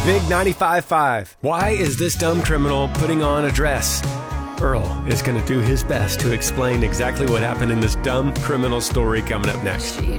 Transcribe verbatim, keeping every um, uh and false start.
Big ninety-five point five. Why is this dumb criminal putting on a dress? Earl is going to do his best to explain exactly what happened in this dumb criminal story coming up next.